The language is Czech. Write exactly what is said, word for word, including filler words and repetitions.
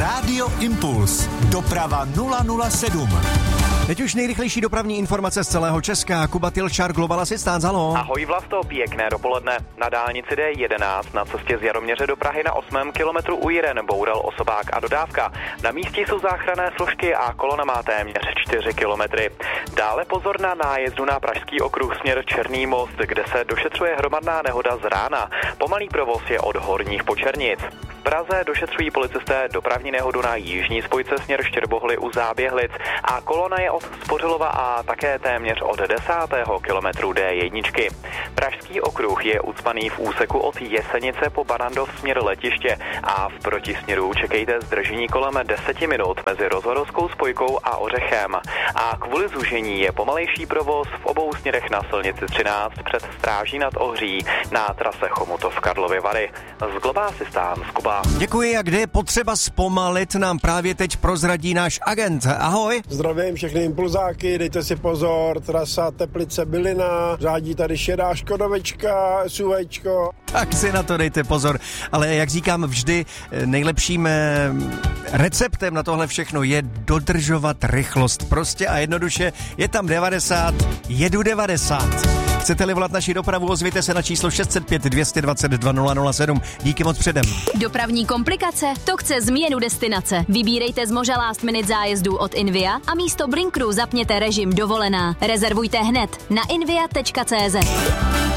Rádio Impuls. Doprava nula nula sedm. Teď už nejrychlejší dopravní informace z celého Česka. Kuba Tilčar, Global Assistance, haló. Ahoj Vlasto, pěkné dopoledne. Na dálnici D jedenáct na cestě z Jaroměře do Prahy na osmém kilometru u Jiren boural osobák a dodávka. Na místě jsou záchranné složky a kolona má téměř čtyři kilometry. Dále pozor na nájezdu na Pražský okruh směr Černý most, kde se došetřuje hromadná nehoda z rána. Pomalý provoz je od Horních Počernic. V Praze došetřují policisté dopravní nehodu na jižní spojce směr Štěrbohly u Záběhlic a kolona je od Spořilova a také téměř od desátého kilometru D jedna. Pražský okruh je ucpaný v úseku od Jesenice po Barandov směr letiště a v protisměru čekejte zdržení kolem deset minut mezi Rozvodovskou spojkou a Ořechem. A kvůli zúžení je pomalejší provoz v obou směrech na silnici třináct před Stráží nad Ohří na trase Chomutov Karlovy Vary. Z Global Assistance, Kuba. Děkuji, a kde je potřeba zpomalit, nám právě teď prozradí náš agent. Ahoj. Zdravím všechny impulzáky, dejte si pozor, trasa Teplice Bylina, řádí tady šedá škodovečka, SUVčko. Tak si na to dejte pozor, ale jak říkám vždy, nejlepším receptem na tohle všechno je dodržovat rychlost. Prostě a jednoduše, je tam devadesát, jedu devadesát. Chcete-li volat naši dopravu, ozvěte se na číslo šest set pět dvě stě dvacet dva nula nula sedm. Díky moc předem. Dopravní komplikace? To chce změnu destinace. Vybírejte z Moža Last Minute zájezdů od Invia a místo Blinkru zapněte režim dovolená. Rezervujte hned na invia tečka cé zet.